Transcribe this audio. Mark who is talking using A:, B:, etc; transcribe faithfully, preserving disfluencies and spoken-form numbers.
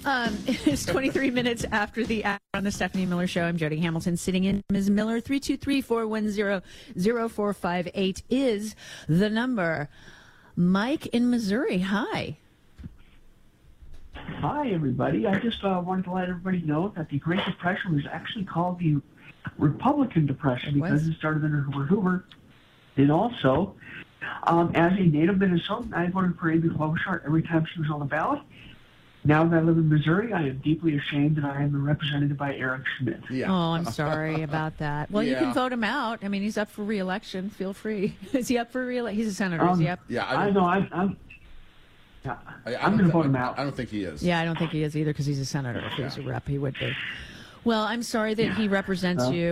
A: Um, it's twenty-three minutes after the hour on the Stephanie Miller Show. I'm Jody Hamilton sitting in. Miz Miller, three two three, four one zero, zero four five eight is the number. Mike in Missouri, hi.
B: Hi, everybody. I just uh, wanted to let everybody know that the Great Depression was actually called the Republican Depression
A: It
B: because
A: was?
B: it started under Hoover Hoover. And also, um, as a native Minnesotan, I voted for Amy Klobuchar every time she was on the ballot. Now that I live in Missouri, I am deeply ashamed that I am represented by Eric Schmidt.
C: Yeah.
A: Oh, I'm sorry about that. Well, you
C: Yeah.
A: can vote him out. I mean, he's up for re-election. Feel free. Is he up for re-election? He's a senator.
B: Um,
A: Is he up?
C: Yeah, I
B: I,
C: don't,
B: know. I, I'm. Yeah,
C: I, I
B: I'm
C: don't
B: going to
C: thi-
B: vote him out.
C: I don't think he is.
A: Yeah, I don't think he is either because he's a senator. If he was a rep, he would be. Well, I'm sorry that he represents
B: Well,
A: you.